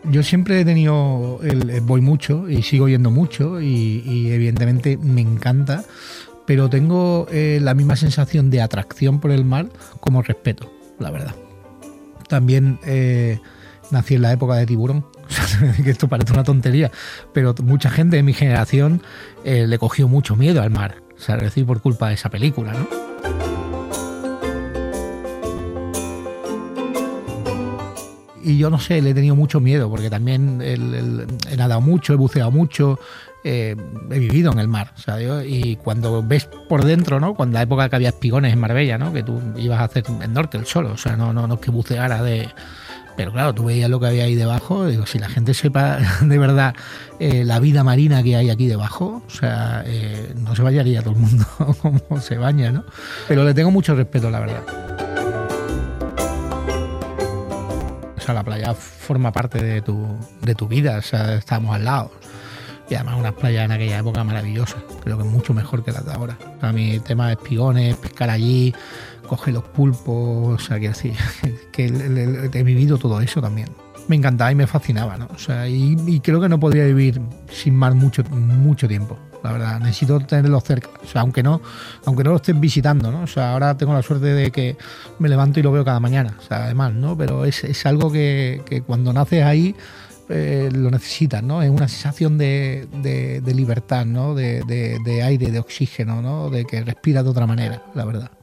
Yo siempre he tenido, voy mucho y sigo yendo mucho y evidentemente me encanta, pero tengo la misma sensación de atracción por el mar como respeto, la verdad. También nací en la época de Tiburón, o sea, que esto parece una tontería, pero mucha gente de mi generación le cogió mucho miedo al mar, o sea, es decir, por culpa de esa película, ¿no? Y yo no sé, le he tenido mucho miedo porque también he nadado mucho, he buceado mucho, he vivido en el mar, ¿sabes? Y cuando ves por dentro, ¿no? Cuando la época que había espigones en Marbella, ¿no? Que tú ibas a hacer snorkel solo, o sea, no es que buceara de... Pero claro, tú veías lo que había ahí debajo, digo, si la gente sepa de verdad la vida marina que hay aquí debajo, o sea, no se bañaría todo el mundo como se baña, ¿no? Pero le tengo mucho respeto, la verdad. O sea, la playa forma parte de tu vida, o sea, estamos al lado. Y además unas playas en aquella época maravillosas, creo que mucho mejor que las de ahora. A mí el tema de espigones, pescar allí, coger los pulpos, o sea, quiero decir, que he vivido todo eso también. Me encantaba y me fascinaba, ¿no? O sea, y creo que no podría vivir sin mar mucho tiempo. La verdad, necesito tenerlo cerca, o sea, aunque no lo estés visitando, ¿no? O sea, ahora tengo la suerte de que me levanto y lo veo cada mañana, o sea, además, ¿no? Pero es algo que cuando naces ahí lo necesitas, ¿no? Es una sensación de libertad, ¿no? De aire, de oxígeno, ¿no? De que respiras de otra manera, la verdad.